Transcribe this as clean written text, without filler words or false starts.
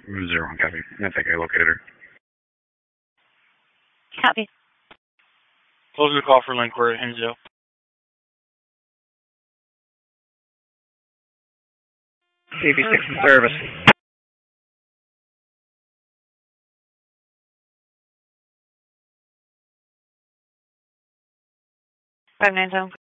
0-1, copy. I think I located her. Copy. Close the call for Linquar and Enzo. CV6 in service. 597.